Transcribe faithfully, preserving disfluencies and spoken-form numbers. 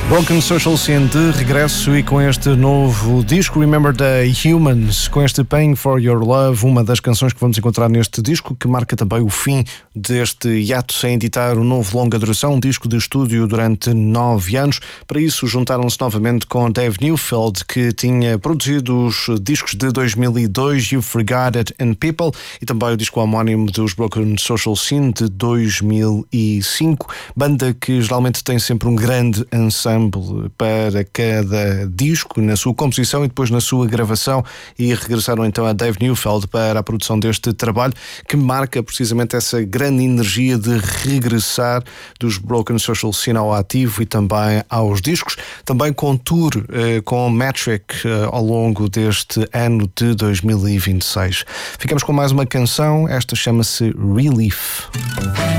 Broken Social Scene de regresso e com este novo disco Remember the Humans, com este Paying for Your Love, uma das canções que vamos encontrar neste disco, que marca também o fim deste hiato sem editar um novo longa duração, um disco de estúdio durante nove anos. Para isso juntaram-se novamente com Dave Neufeld, que tinha produzido os discos de dois mil e dois, You Forgot It and People, e também o disco homónimo dos Broken Social Scene de dois mil e cinco, banda que geralmente tem sempre um grande ensemble para cada disco, na sua composição e depois na sua gravação, e regressaram então a Dave Neufeld para a produção deste trabalho, que marca precisamente essa grande energia de regressar dos Broken Social Scene ao ativo e também aos discos, também com tour eh, com Metric eh, ao longo deste ano de dois mil e vinte e seis. Ficamos com mais uma canção, esta chama-se Relief.